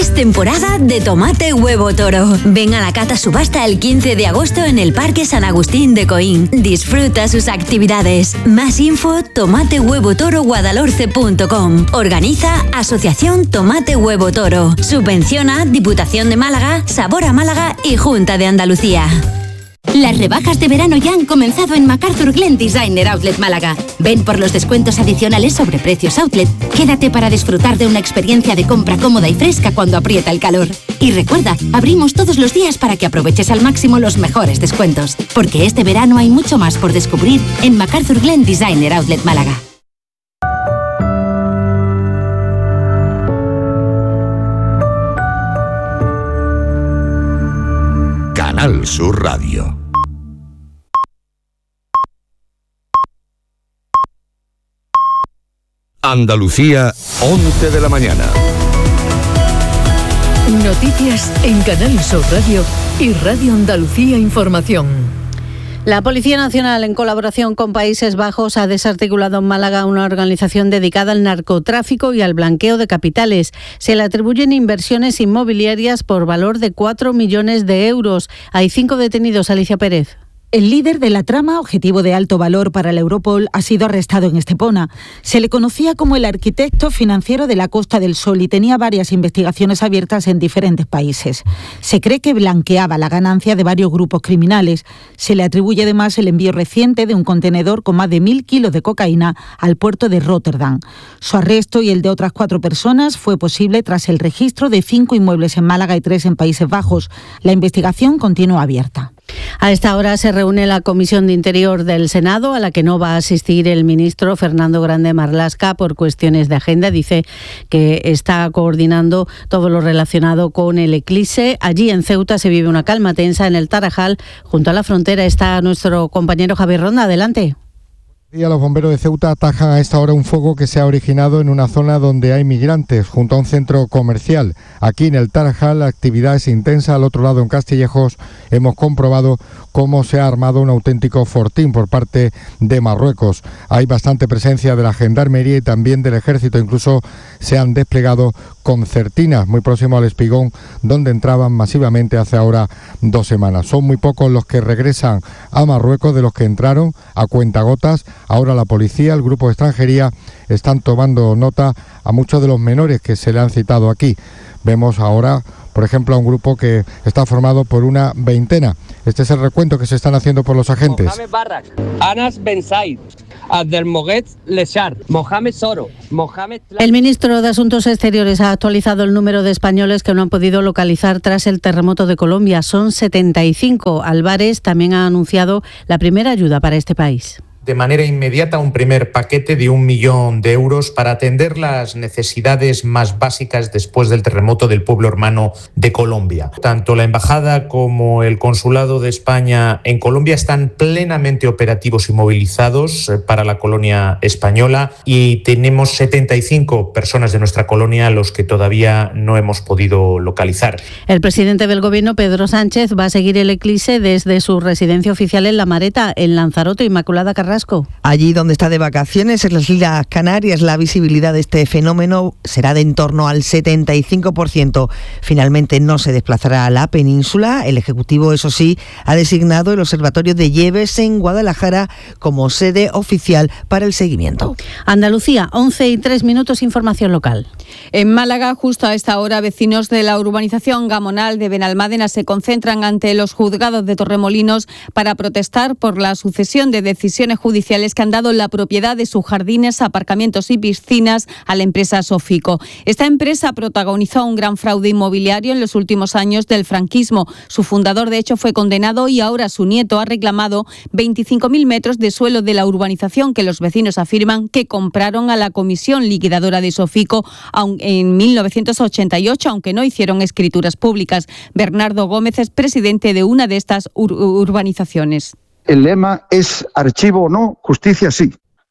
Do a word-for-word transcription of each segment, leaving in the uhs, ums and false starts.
Es temporada de tomate huevo toro. Ven a la cata subasta el quince de agosto en el Parque San Agustín de Coín. Disfruta sus actividades. Más info, tomate huevo toro guadalhorce punto com. Organiza Asociación Tomate Huevo Toro. Subvenciona Diputación de Málaga, Sabor a Málaga y Junta de Andalucía. Las rebajas de verano ya han comenzado en MacArthur Glen Designer Outlet Málaga. Ven por los descuentos adicionales sobre precios outlet. Quédate para disfrutar de una experiencia de compra cómoda y fresca cuando aprieta el calor. Y recuerda, abrimos todos los días para que aproveches al máximo los mejores descuentos. Porque este verano hay mucho más por descubrir en MacArthur Glen Designer Outlet Málaga. Canal Sur Radio. Andalucía, once de la mañana. Noticias en Canal Sur Radio y Radio Andalucía Información. La Policía Nacional, en colaboración con Países Bajos, ha desarticulado en Málaga una organización dedicada al narcotráfico y al blanqueo de capitales. Se le atribuyen inversiones inmobiliarias por valor de cuatro millones de euros. Hay cinco detenidos, Alicia Pérez. El líder de la trama, objetivo de alto valor para la Europol, ha sido arrestado en Estepona. Se le conocía como el arquitecto financiero de la Costa del Sol y tenía varias investigaciones abiertas en diferentes países. Se cree que blanqueaba la ganancia de varios grupos criminales. Se le atribuye además el envío reciente de un contenedor con más de mil kilos de cocaína al puerto de Rotterdam. Su arresto y el de otras cuatro personas fue posible tras el registro de cinco inmuebles en Málaga y tres en Países Bajos. La investigación continúa abierta. A esta hora se reúne la Comisión de Interior del Senado, a la que no va a asistir el ministro Fernando Grande Marlaska por cuestiones de agenda. Dice que está coordinando todo lo relacionado con el eclipse. Allí en Ceuta se vive una calma tensa. En el Tarajal, junto a la frontera, está nuestro compañero Javier Ronda. Adelante. Los bomberos de Ceuta atajan a esta hora un fuego que se ha originado en una zona donde hay migrantes, junto a un centro comercial. Aquí en el Tarajal la actividad es intensa. Al otro lado, en Castillejos, hemos comprobado cómo se ha armado un auténtico fortín por parte de Marruecos. Hay bastante presencia de la Gendarmería y también del Ejército. Incluso se han desplegado concertinas muy próximo al Espigón, donde entraban masivamente hace ahora dos semanas. Son muy pocos los que regresan a Marruecos de los que entraron a cuentagotas. Ahora la policía, el grupo de extranjería, están tomando nota a muchos de los menores que se le han citado aquí. Vemos ahora, por ejemplo, a un grupo que está formado por una veintena. Este es el recuento que se están haciendo por los agentes. Mohamed Barrak, Anas Ben Said, Abdelmogued Lechar, Mohamed Soro, Mohamed... El ministro de Asuntos Exteriores ha actualizado el número de españoles que no han podido localizar tras el terremoto de Colombia. Son setenta y cinco. Álvarez también ha anunciado la primera ayuda para este país. De manera inmediata un primer paquete de un millón de euros para atender las necesidades más básicas después del terremoto del pueblo hermano de Colombia. Tanto la Embajada como el Consulado de España en Colombia están plenamente operativos y movilizados para la colonia española y tenemos setenta y cinco personas de nuestra colonia a los que todavía no hemos podido localizar. El presidente del Gobierno, Pedro Sánchez, va a seguir el eclipse desde su residencia oficial en La Mareta, en Lanzarote. Inmaculada Carrasco. Allí donde está de vacaciones, en las Islas Canarias, la visibilidad de este fenómeno será de en torno al setenta y cinco por ciento. Finalmente no se desplazará a la península. El Ejecutivo, eso sí, ha designado el Observatorio de Lleves en Guadalajara como sede oficial para el seguimiento. Andalucía, once y tres minutos, información local. En Málaga, justo a esta hora, vecinos de la urbanización Gamonal de Benalmádena se concentran ante los juzgados de Torremolinos para protestar por la sucesión de decisiones judiciales que han dado la propiedad de sus jardines, aparcamientos y piscinas a la empresa Sofico. Esta empresa protagonizó un gran fraude inmobiliario en los últimos años del franquismo. Su fundador, de hecho, fue condenado y ahora su nieto ha reclamado veinticinco mil metros de suelo de la urbanización que los vecinos afirman que compraron a la comisión liquidadora de Sofico en mil novecientos ochenta y ocho, aunque no hicieron escrituras públicas. Bernardo Gómez es presidente de una de estas ur- urbanizaciones. El lema es archivo no, justicia sí.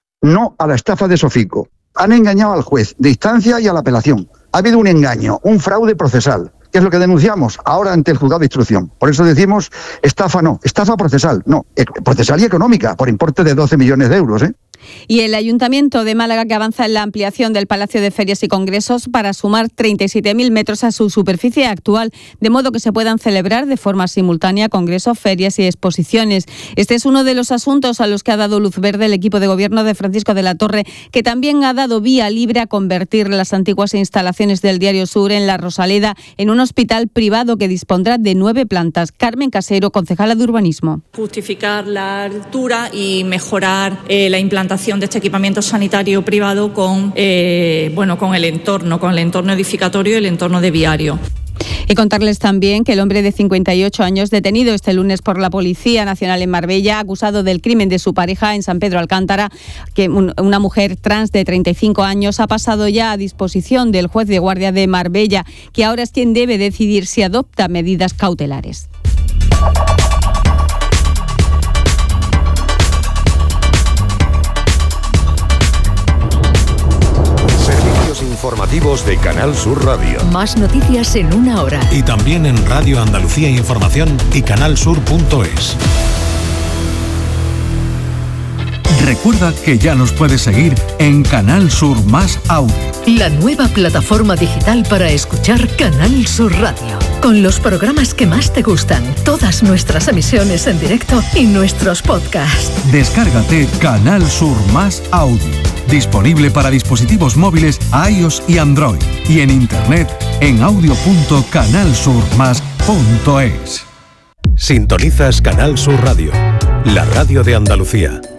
No a la estafa de Sofico. Han engañado al juez de instancia y a la apelación. Ha habido un engaño, un fraude procesal. ¿Qué es lo que denunciamos ahora ante el juzgado de instrucción? Por eso decimos estafa no, estafa procesal, no, procesal y económica, por importe de doce millones de euros, ¿eh? Y el Ayuntamiento de Málaga, que avanza en la ampliación del Palacio de Ferias y Congresos para sumar treinta y siete mil metros a su superficie actual, de modo que se puedan celebrar de forma simultánea congresos, ferias y exposiciones. Este es uno de los asuntos a los que ha dado luz verde el equipo de gobierno de Francisco de la Torre, que también ha dado vía libre a convertir las antiguas instalaciones del Diario Sur en La Rosaleda en un hospital privado que dispondrá de nueve plantas. Carmen Casero, concejala de Urbanismo. Justificar la altura y mejorar eh, la implantación de este equipamiento sanitario privado con, eh, bueno, con el entorno, con el entorno edificatorio y el entorno de viario. Y contarles también que el hombre de cincuenta y ocho años, detenido este lunes por la Policía Nacional en Marbella, acusado del crimen de su pareja en San Pedro Alcántara, que una mujer trans de treinta y cinco años, ha pasado ya a disposición del juez de guardia de Marbella, que ahora es quien debe decidir si adopta medidas cautelares. Informativos de Canal Sur Radio. Más noticias en una hora. Y también en Radio Andalucía Información y canal sur punto es. Recuerda que ya nos puedes seguir en Canal Sur Más Audio. La nueva plataforma digital para escuchar Canal Sur Radio. Con los programas que más te gustan, todas nuestras emisiones en directo y nuestros podcasts. Descárgate Canal Sur Más Audio. Disponible para dispositivos móviles iOS y Android. Y en internet en audio punto canal sur más punto es. Sintonizas Canal Sur Radio, la radio de Andalucía.